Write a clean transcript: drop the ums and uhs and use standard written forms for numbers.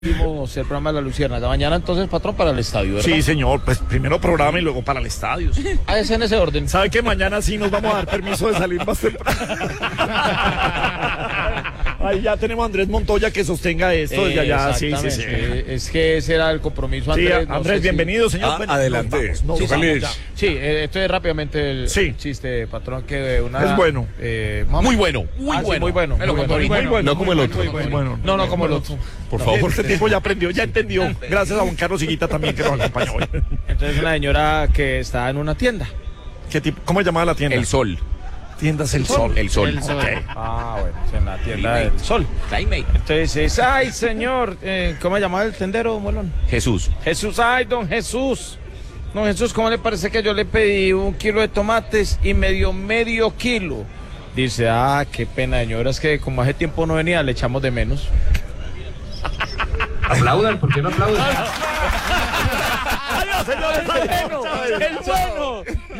Vimos el programa de la Luciérnaga. Mañana entonces, patrón, para el estadio, ¿verdad? Sí, señor, pues primero programa y luego para el estadio. Ah, es en ese orden. ¿Sabe que mañana sí nos vamos a dar permiso de salir más temprano? Ahí ya tenemos a Andrés Montoya que sostenga esto desde allá. Sí, sí, sí. Es que ese era el compromiso, Sí, Andrés. Andrés, bienvenido, señor. Bueno, adelante. nos vamos, Feliz. ya. Sí, esto es rápidamente el Sí. chiste, patrón, que una... Es bueno. Muy bueno. Sí, muy bueno. Me lo muy contó bueno. ahorita. No como el otro. Muy bueno. No, como el otro. Por favor. Este tiempo ya aprendió, ya entendió. Gracias a Juan Carlos Higuita también que nos acompañó hoy. Entonces una señora que está en una tienda. ¿Cómo se llamaba la tienda? El Sol. Tiendas El Sol. El Sol. El Sol. Ok. Ah, bueno, es en la tienda del Sol. Entonces dice, ay, señor, ¿cómo se llama el tendero, Molón? Jesús. Jesús, ay, don Jesús. Don Jesús, ¿cómo le parece que yo le pedí 1 kilo de tomates y me dio medio kilo? Dice, ah, qué pena, señora, es que como hace tiempo no venía, le echamos de menos. Aplaudan, ¿por qué no aplaudan? Adiós, señores. ¡El bueno!